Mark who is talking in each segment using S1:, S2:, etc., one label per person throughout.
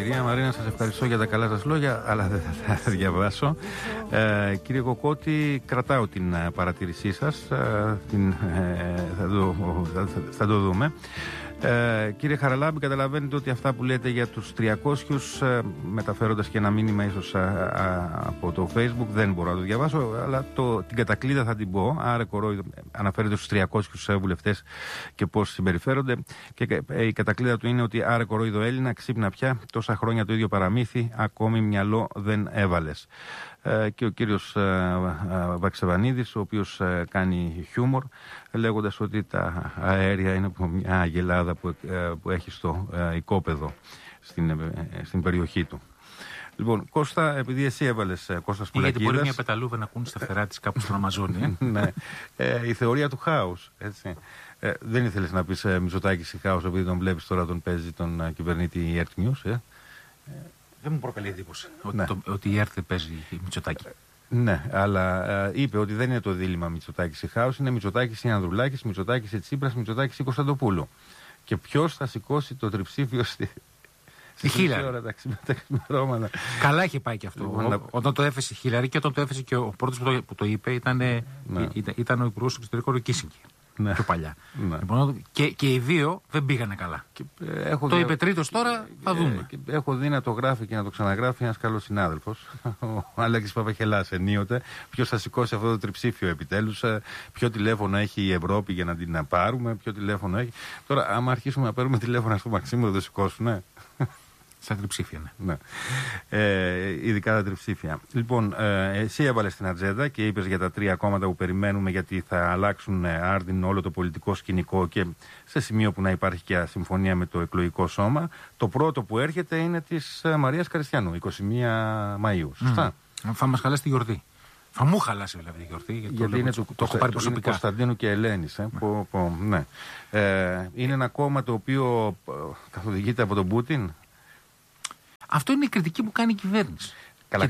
S1: Κυρία Μαρίνα, σας ευχαριστώ για τα καλά σας λόγια, αλλά δεν θα τα διαβάσω. Κύριε Κοκότη, κρατάω την παρατήρησή σας, θα το δούμε. Κύριε Χαραλάμπη, καταλαβαίνετε ότι αυτά που λέτε για τους 300, μεταφέροντας και ένα μήνυμα ίσως από το Facebook, δεν μπορώ να το διαβάσω, αλλά την κατακλείδα θα την πω. Άρα κορόιδο αναφέρεται στους 300 βουλευτές και πώς συμπεριφέρονται, και η κατακλείδα του είναι ότι άρα κορόιδο Έλληνα, ξύπνα πια, τόσα χρόνια το ίδιο παραμύθι, ακόμη μυαλό δεν έβαλες. Και ο κύριος Βαξεβανίδης, ο οποίος κάνει χιούμορ, λέγοντας ότι τα αέρια είναι από μια αγελάδα που έχει στο οικόπεδο στην περιοχή του. Λοιπόν, Κώστα, επειδή εσύ έβαλες Κώστας Πουλακίδας...
S2: Γιατί μπορεί μια πεταλούβα να ακούνε στα φτερά της κάπου στον Αμαζόνιο.
S1: Ναι, η θεωρία του χάους, έτσι. Δεν ήθελες να πεις Μητσοτάκης ή χάος, επειδή τον βλέπεις τώρα, τον παίζει τον κυβερνήτη Earth News,
S2: Δεν μου προκαλεί εντύπωση ότι η ΕΡΤ παίζει Μητσοτάκη.
S1: Ναι, αλλά είπε ότι δεν είναι το δίλημμα Μητσοτάκης ή χάος, είναι Μητσοτάκης ή Ανδρουλάκης, Μητσοτάκης ή Τσίπρας, Μητσοτάκης ή Κωνσταντοπούλου. Και ποιος θα σηκώσει το τριψήφιο στη
S2: Χίλαρη.
S1: Τα ξημερώματα.
S2: Καλά είχε πάει και αυτό. Λοιπόν, όταν το έφεσε η Χίλαρη, και όταν το έφεσε και ο πρώτος που το είπε ήταν ο Υπουργός Εξωτερικών ο Κίσινγκερ. Ναι. Πιο παλιά. Ναι. Λοιπόν, και οι δύο δεν πήγανε καλά. Το είπε τρίτος τώρα, θα δούμε.
S1: Έχω δει να το γράφει και να το ξαναγράφει ένας καλός συνάδελφος, ο Αλέξης Παπαχελάς ενίοτε. Ποιος θα σηκώσει αυτό το τριψήφιο επιτέλους, ποιο τηλέφωνο έχει η Ευρώπη για να την πάρουμε, ποιο τηλέφωνο έχει. Τώρα, άμα αρχίσουμε να παίρνουμε τηλέφωνα στο Μαξίμου, δεν το σηκώσουνε.
S2: Στα τριψήφια,
S1: ναι. Ειδικά τα τριψήφια. Λοιπόν, εσύ έβαλες την ατζέντα και είπες για τα 3 κόμματα που περιμένουμε, γιατί θα αλλάξουν άρδιν όλο το πολιτικό σκηνικό και σε σημείο που να υπάρχει και συμφωνία με το εκλογικό σώμα. Το πρώτο που έρχεται είναι της Μαρίας Καριστιανού, 21 Μαΐου. Σωστά.
S2: Θα μας χαλάσει τη γιορτή. Θα μου χαλάσει δηλαδή η γιορτή.
S1: Γιατί είναι το έχω πάρει προσωπικά. Κωνσταντίνου και Ελένης. Ναι. Είναι ένα κόμμα το οποίο καθοδηγείται από τον Πούτιν.
S2: Αυτό είναι η κριτική που κάνει η κυβέρνηση.
S1: Καλά,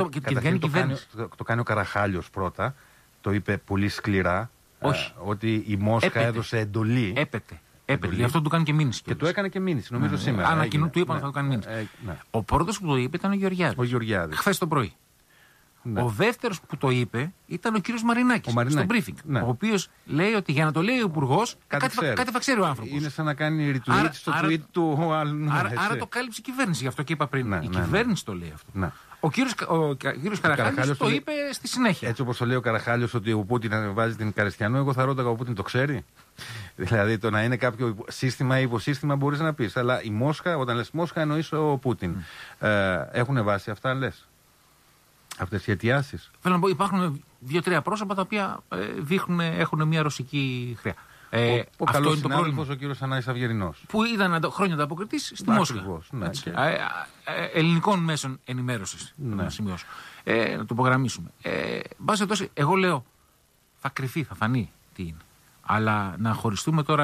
S2: το
S1: κάνει ο Καραχάλιος πρώτα. Το είπε πολύ σκληρά. Ότι η Μόσχα έδωσε εντολή.
S2: Έπεται. Γι' αυτό του κάνει και μήνυση.
S1: Και το έκανε και μήνυση, νομίζω σήμερα.
S2: Του είπαν ότι θα του κάνει μήνυση. Ο πρώτος που το είπε ήταν ο Γεωργιάδης. Χθες το πρωί. Ναι. Ο δεύτερος που το είπε ήταν ο κύριος Μαρινάκης στο briefing. Ναι. Ο οποίος λέει ότι για να το λέει ο Υπουργός, κάτι θα ξέρει ο άνθρωπος.
S1: Είναι σαν να κάνει retweet στο tweet του άλλου.
S2: Άρα το κάλυψε η κυβέρνηση, γι' αυτό και είπα πριν. Η κυβέρνηση το λέει αυτό. Ναι. Ο κύριος Καραχάλιος το είπε στη συνέχεια.
S1: Έτσι όπως το λέει ο Καραχάλιος, ότι ο Πούτιν βάζει την Καριστιανού, εγώ θα ρώταγα ο Πούτιν το ξέρει. Δηλαδή το να είναι κάποιο σύστημα ή υποσύστημα μπορείς να πεις. Αλλά η Μόσχα, όταν λες Μόσχα εννοείς ο Πούτιν. Έχουν βάσει αυτά, λες? Αυτές οι αιτιάσεις.
S2: Θέλω να πω, υπάρχουν 2-3 πρόσωπα τα οποία έχουν μια ρωσική χρειά.
S1: Ο καλός συνάδελφος, ο κύριος Ανάης Αυγερινός.
S2: Που ήταν χρόνια ανταποκριτής στη Μόσχα.
S1: Ναι,
S2: ελληνικών μέσων ενημέρωσης.
S1: Ναι.
S2: Να σημειώσω. Να το υπογραμμίσουμε. Εγώ λέω, θα κρυφεί, θα φανεί τι είναι. Αλλά να χωριστούμε τώρα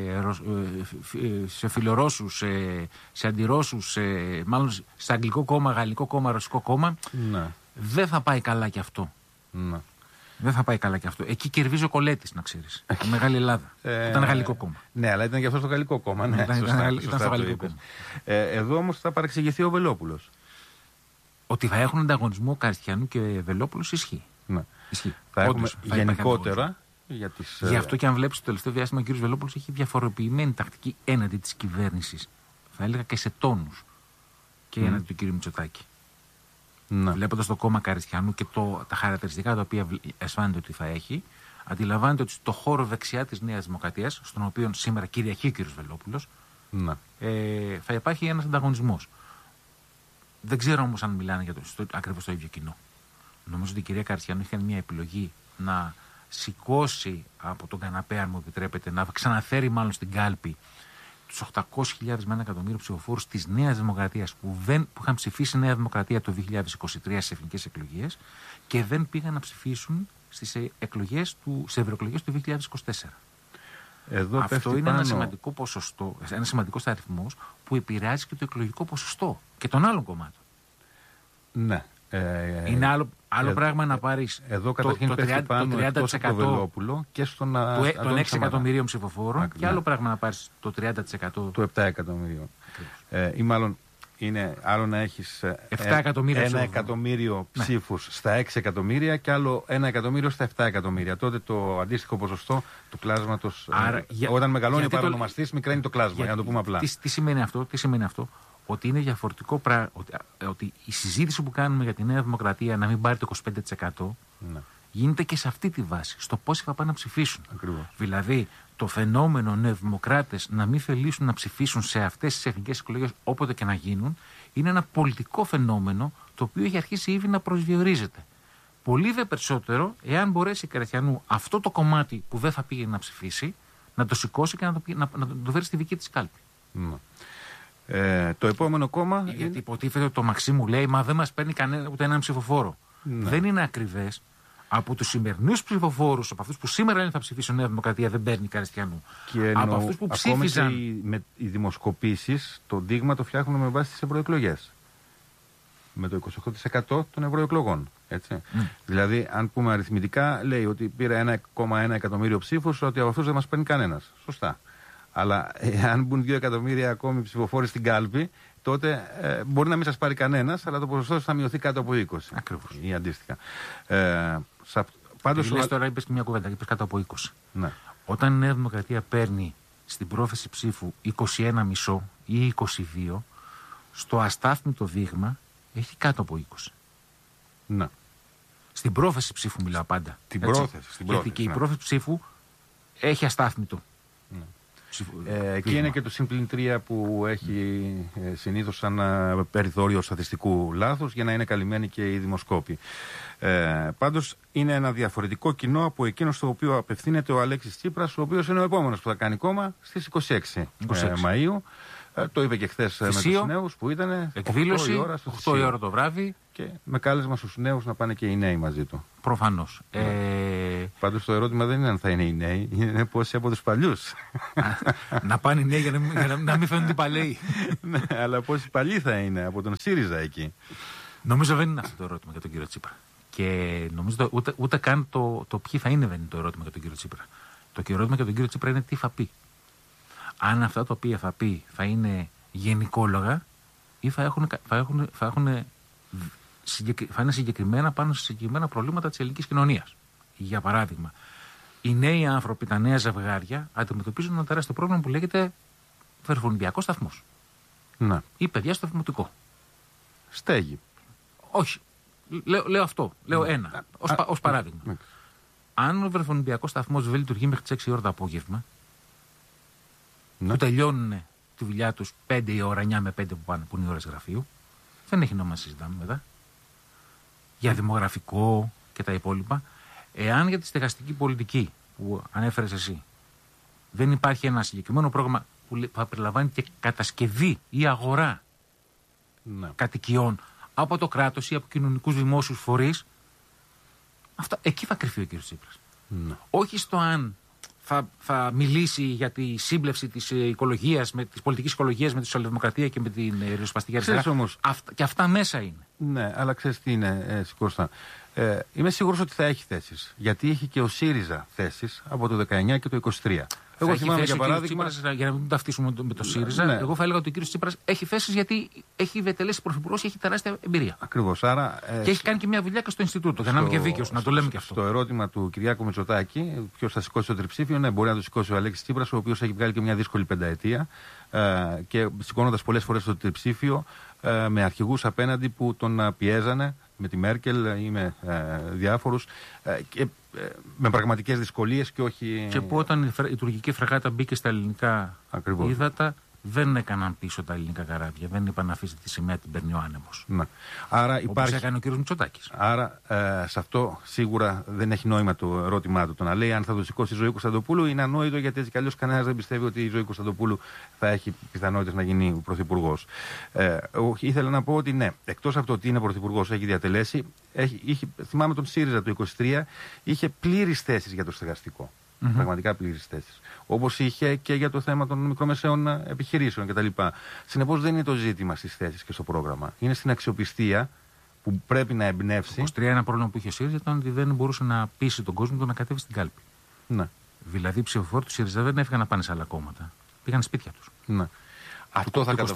S2: σε φιλορώσους, σε αντιρώσους, μάλλον σε αγγλικό κόμμα, γαλλικό κόμμα, ρωσικό κόμμα,
S1: ναι.
S2: Δεν θα πάει καλά κι αυτό.
S1: Ναι.
S2: Δεν θα πάει καλά κι αυτό. Εκεί κερδίζει ο Κολέτης, να ξέρεις. Η Μεγάλη Ελλάδα. Ήταν γαλλικό κόμμα.
S1: Ναι, αλλά ήταν και αυτό στο γαλλικό κόμμα. Ναι,
S2: ήταν στο γαλλικό κόμμα.
S1: Εδώ όμως θα παρεξηγηθεί ο Βελόπουλος.
S2: Ότι θα έχουν ανταγωνισμό Καριστιανού και Βελόπουλος ισχύει.
S1: Ναι.
S2: Ισχύει.
S1: Θα έχουμε γενικότερα.
S2: Γι' αυτό και αν βλέπεις το τελευταίο διάστημα, ο κ. Βελόπουλος έχει διαφοροποιημένη τακτική έναντι της κυβέρνησης. Θα έλεγα και σε τόνους. Και έναντι του κ. Μητσοτάκη. Ναι. Βλέποντας το κόμμα Καριστιανού και τα χαρακτηριστικά τα οποία αισθάνεται ότι θα έχει, αντιλαμβάνεται ότι στο χώρο δεξιά της Νέας Δημοκρατίας, στον οποίο σήμερα κυριαρχεί ο κ. Βελόπουλος, ναι. Θα υπάρχει ένας ανταγωνισμός. Δεν ξέρω όμως αν μιλάνε για ακριβώς το ίδιο κοινό. Νομίζω ότι η κυρία Καριστιανού είχε μια επιλογή να σηκώσει από τον καναπέ, αν μου επιτρέπετε, να ξαναφέρει μάλλον στην κάλπη τους 800.000 με 1 εκατομμύριο ψηφοφόρους της Νέας Δημοκρατίας που είχαν ψηφίσει Νέα Δημοκρατία το 2023 στις εθνικές εκλογές και δεν πήγαν να ψηφίσουν στις ευρωεκλογές του 2024. Αυτό είναι ένα σημαντικό ποσοστό, ένα σημαντικός αριθμός που επηρεάζει και το εκλογικό ποσοστό και των άλλων κομμάτων.
S1: Ναι.
S2: Είναι άλλο πράγμα να πάρεις
S1: εδώ καταρχήν πέφτει πάνω το 30% από το Βελόπουλο και στον
S2: των 6 εκατομμυρίων ψηφοφόρων και άλλο πράγμα να πάρεις το 30%
S1: του 7 εκατομμυρίων. Ή μάλλον Είναι άλλο να έχεις
S2: 7 εκατομμύρια
S1: 1 εκατομμύριο ψήφους στα 6 εκατομμύρια και άλλο 1 εκατομμύριο στα 7 εκατομμύρια. Τότε το αντίστοιχο ποσοστό του κλάσματος. Όταν μεγαλώνει ο παρονομαστής, μικραίνει το κλάσμα. Για να το πούμε απλά.
S2: Τι σημαίνει αυτό? Ότι είναι διαφορετικό ότι η συζήτηση που κάνουμε για τη Νέα Δημοκρατία να μην πάρει το 25%. Ναι. Γίνεται και σε αυτή τη βάση, στο πόσοι θα πάνε να ψηφίσουν. Ακριβώς. Δηλαδή, το φαινόμενο νεοδημοκράτες να μην θελήσουν να ψηφίσουν σε αυτές τις εθνικές εκλογές όποτε και να γίνουν, είναι ένα πολιτικό φαινόμενο το οποίο έχει αρχίσει ήδη να προσδιορίζεται. Πολύ δε περισσότερο, εάν μπορέσει η Κερακιανού αυτό το κομμάτι που δεν θα πήγαινε να ψηφίσει, να το σηκώσει και να το φέρει στη δική της κάλπη.
S1: Το επόμενο κόμμα.
S2: Γιατί υποτίθεται ότι το Μαξίμου λέει, μα δεν μας παίρνει κανένα ούτε έναν ψηφοφόρο. Δεν είναι ακριβές. Από τους σημερινούς ψηφοφόρους, από αυτούς που σήμερα λένε θα ψηφίσουν Νέα Δημοκρατία, δεν παίρνει Καριστιανού.
S1: Και από αυτούς που ψήφιζαν. Με οι δημοσκοπήσεις, το δείγμα το φτιάχνουμε με βάση τις ευρωεκλογές. Με το 28% των ευρωεκλογών. Έτσι. Δηλαδή, αν πούμε αριθμητικά, λέει ότι πήρε 1,1 εκατομμύριο ψήφους, ότι από αυτούς δεν μας παίρνει κανένας. Σωστά. Αλλά αν μπουν 2 εκατομμύρια ακόμη ψηφοφόροι στην κάλπη, τότε μπορεί να μην σας πάρει κανένας, αλλά το ποσοστό θα μειωθεί κάτω από 20.
S2: Ακριβώς.
S1: Ή αντίστοιχα.
S2: Τώρα είπες και μια κουβέντα, είπες κάτω από 20.
S1: Ναι.
S2: Όταν η Νέα Δημοκρατία παίρνει στην πρόθεση ψήφου 21,5 ή 22, στο αστάθμητο δείγμα έχει κάτω από 20.
S1: Ναι.
S2: Στην πρόθεση ψήφου μιλάω πάντα. Γιατί και η πρόθεση ψήφου έχει αστάθμητο.
S1: Ναι. Εκεί είναι και το συμπλήν 3 που έχει συνήθως σαν περιθώριο στατιστικού λάθους για να είναι καλυμμένοι και οι δημοσκόποι. Πάντως είναι ένα διαφορετικό κοινό από εκείνο στο οποίο απευθύνεται ο Αλέξης Τσίπρας, ο οποίος είναι ο επόμενος που θα κάνει κόμμα στις 26 Μαΐου. Το είπε και χθες με τους νέους που ήταν.
S2: Εκδήλωση 8 η ώρα το βράδυ.
S1: Και με κάλεσμα στους νέους να πάνε και οι νέοι μαζί του.
S2: Προφανώς.
S1: Πάντως το ερώτημα δεν είναι αν θα είναι οι νέοι, είναι πόσοι από τους παλιούς.
S2: Να πάνε οι νέοι για να μην φαίνονται οι παλαιοί.
S1: Ναι, αλλά πόσοι παλιοί θα είναι από τον ΣΥΡΙΖΑ εκεί.
S2: Νομίζω δεν είναι αυτό το ερώτημα για τον κύριο Τσίπρα. Και νομίζω ούτε καν το ποιοι θα είναι δεν είναι το ερώτημα για τον κύριο Τσίπρα. Το ερώτημα για τον κύριο Τσίπρα είναι τι θα πει. Αν αυτά τα οποία θα πει θα είναι γενικόλογα ή θα είναι συγκεκριμένα πάνω σε συγκεκριμένα προβλήματα της ελληνικής κοινωνίας. Για παράδειγμα, οι νέοι άνθρωποι, τα νέα ζευγάρια αντιμετωπίζουν ένα τεράστιο πρόβλημα που λέγεται βρεφονιδιακός σταθμός.
S1: Ναι.
S2: Ή παιδιά στο δημοτικό.
S1: Στέγη.
S2: Όχι. Λέω αυτό. Λέω ένα. Ως παράδειγμα. Ναι. Αν ο βρεφονιδιακός σταθμός δεν λειτουργεί μέχρι τις 6 ώρα το απόγευμα, ναι, που τελειώνουν τη δουλειά τους 5 η ώρα, 9 με 5 που πάνε, που είναι οι ώρες γραφείου, δεν έχει νόημα να συζητάμε μετά. Για δημογραφικό και τα υπόλοιπα. Εάν για τη στεγαστική πολιτική που ανέφερες εσύ δεν υπάρχει ένα συγκεκριμένο πρόγραμμα που θα περιλαμβάνει και κατασκευή ή αγορά, ναι, κατοικιών από το κράτος ή από κοινωνικούς δημόσιους φορείς, εκεί θα κρυφεί ο κ. Τσίπρας. Ναι. Όχι στο αν θα μιλήσει για τη σύμπλευση της οικολογίας, της πολιτικής οικολογίας με τη σοσιαλδημοκρατία και με την ριζοσπαστική αριστερά.
S1: Όμως,
S2: και αυτά μέσα είναι.
S1: Ναι, αλλά ξέρεις τι είναι, Κώστα. Είμαι σίγουρος ότι θα έχει θέσεις. Γιατί έχει και ο ΣΥΡΙΖΑ θέσεις από το 19 και το 23. Εγώ θυμάμαι για παράδειγμα.
S2: Για να μην ταυτίσουμε με το ΣΥΡΙΖΑ, ναι, εγώ θα έλεγα ότι ο κ. Τσίπρας έχει θέσεις γιατί έχει διατελέσει πρωθυπουργός και έχει τεράστια εμπειρία.
S1: Ακριβώς. Άρα,
S2: και έχει κάνει και μια δουλειά και στο Ινστιτούτο. Για να είμαι και δίκαιος, να το λέμε και αυτό.
S1: Στο ερώτημα του Κυριάκου Μητσοτάκη, ποιος θα σηκώσει το τριψήφιο, ναι, μπορεί να το σηκώσει ο Αλέξης Τσίπρας, ο οποίος έχει βγάλει και μια δύσκολη πενταετία και σηκώνοντας πολλές φορές το τριψήφιο με αρχηγούς απέναντι που τον πιέζανε, με τη Μέρκελ ή με διάφορους, και με πραγματικές δυσκολίες και όχι.
S2: Και που όταν η τουρκική φρεγάτα μπήκε στα ελληνικά ύδατα, δεν έκαναν πίσω τα ελληνικά καράβια. Δεν είπαν να αφήσετε τη σημαία, την παίρνει ο άνεμος.
S1: Ναι. Άρα
S2: όπως έκανε ο κ. Μητσοτάκης.
S1: Άρα σε αυτό σίγουρα δεν έχει νόημα το ερώτημά του. Το να λέει αν θα το σηκώσει η Ζωή Κωνσταντοπούλου είναι ανόητο, γιατί έτσι κι αλλιώς κανένας δεν πιστεύει ότι η Ζωή Κωνσταντοπούλου θα έχει πιθανότητες να γίνει πρωθυπουργός. Ήθελα να πω ότι ναι, εκτός από το ότι είναι πρωθυπουργός, έχει διατελέσει. Θυμάμαι τον ΣΥΡΙΖΑ το 23, είχε πλήρεις θέσεις για το στεγαστικό. Mm-hmm. Πραγματικά πλήρες θέσεις. Όπως είχε και για το θέμα των μικρομεσαίων επιχειρήσεων κτλ. Συνεπώς δεν είναι το ζήτημα στις θέσεις και στο πρόγραμμα. Είναι στην αξιοπιστία που πρέπει να εμπνεύσει.
S2: Το 23 ένα πρόβλημα που είχε ο ΣΥΡΙΖΑ ήταν ότι δεν μπορούσε να πείσει τον κόσμο να κατέβει στην κάλπη.
S1: Ναι.
S2: Δηλαδή οι ψηφοφόροι του ΣΥΡΙΖΑ δεν έφυγαν να πάνε σε άλλα κόμματα. Πήγαν σπίτια τους.
S1: Ναι. Αυτό θα καταφέρει.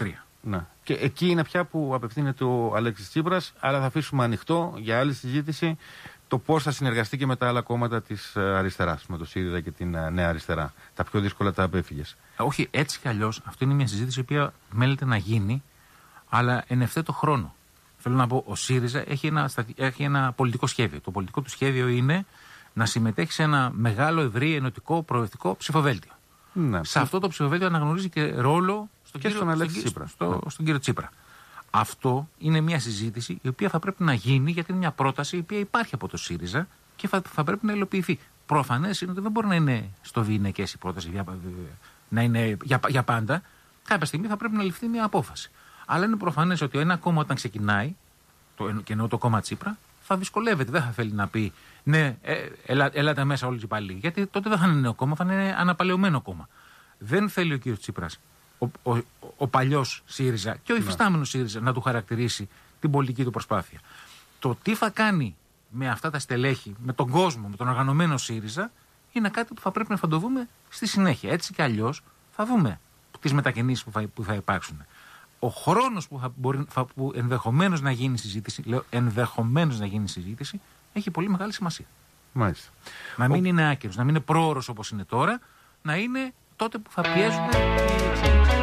S1: Ναι. Και εκεί είναι πια που απευθύνεται ο Αλέξης Τσίπρας, αλλά θα αφήσουμε ανοιχτό για άλλη συζήτηση το πώς θα συνεργαστεί και με τα άλλα κόμματα της αριστεράς, με το ΣΥΡΙΖΑ και την Νέα Αριστερά. Τα πιο δύσκολα τα απέφυγες.
S2: Όχι, έτσι κι αλλιώς. Αυτό είναι μια συζήτηση η οποία μέλεται να γίνει, αλλά εν ευθέτω χρόνο. Θέλω να πω, ο ΣΥΡΙΖΑ έχει ένα πολιτικό σχέδιο. Το πολιτικό του σχέδιο είναι να συμμετέχει σε ένα μεγάλο, ευρύ, ενωτικό, προοδευτικό ψηφοδέλτιο.
S1: Ναι.
S2: Σε αυτό το ψηφοδέλτιο αναγνωρίζει και ρόλο στον κύριο Τσίπρα. Αυτό είναι μια συζήτηση η οποία θα πρέπει να γίνει, γιατί είναι μια πρόταση η οποία υπάρχει από το ΣΥΡΙΖΑ και θα πρέπει να υλοποιηθεί. Προφανές είναι ότι δεν μπορεί να είναι στο βηνεκές η πρόταση να είναι για πάντα. Κάποια στιγμή θα πρέπει να ληφθεί μια απόφαση. Αλλά είναι προφανές ότι ένα κόμμα όταν ξεκινάει, και εννοώ το κόμμα Τσίπρα, θα δυσκολεύεται. Δεν θα θέλει να πει ναι, ελάτε μέσα όλοι οι υπαλλήλοι. Γιατί τότε δεν θα είναι νέο κόμμα, θα είναι αναπαλαιωμένο κόμμα. Δεν θέλει ο κ. Τσίπρας, ο παλιός ΣΥΡΙΖΑ και ο υφιστάμενος ΣΥΡΙΖΑ να του χαρακτηρίσει την πολιτική του προσπάθεια. Το τι θα κάνει με αυτά τα στελέχη, με τον κόσμο, με τον οργανωμένο ΣΥΡΙΖΑ, είναι κάτι που θα πρέπει να το δούμε στη συνέχεια. Έτσι κι αλλιώς θα δούμε τις μετακινήσεις που θα υπάρξουν. Ο χρόνος που ενδεχομένως να γίνει συζήτηση, λέω ενδεχομένως να γίνει συζήτηση, έχει πολύ μεγάλη σημασία.
S1: Μάλιστα.
S2: Να μην είναι άκυρος, να μην είναι πρόωρος όπως είναι τώρα, να είναι τότε που θα πιέζουν οι εξελίξεις.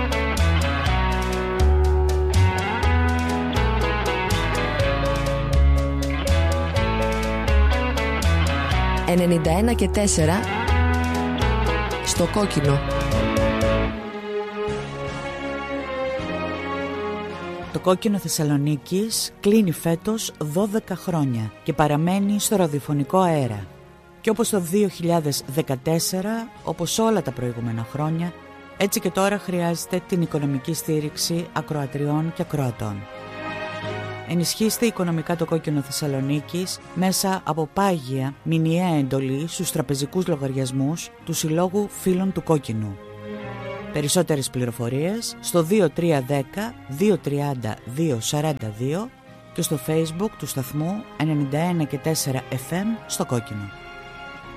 S3: «91 και 4» στο κόκκινο.
S4: Το κόκκινο Θεσσαλονίκης κλείνει φέτος 12 χρόνια και παραμένει στο ραδιοφωνικό αέρα. Και όπως το 2014, όπως όλα τα προηγούμενα χρόνια, έτσι και τώρα χρειάζεται την οικονομική στήριξη ακροατριών και ακροατών. Ενισχύστε οικονομικά το κόκκινο Θεσσαλονίκης μέσα από πάγια μηνιαία εντολή στους τραπεζικούς λογαριασμούς του Συλλόγου Φίλων του Κόκκινου. Περισσότερες πληροφορίες στο 2310 230 242 και στο Facebook του σταθμού 91 και 4 FM στο Κόκκινο.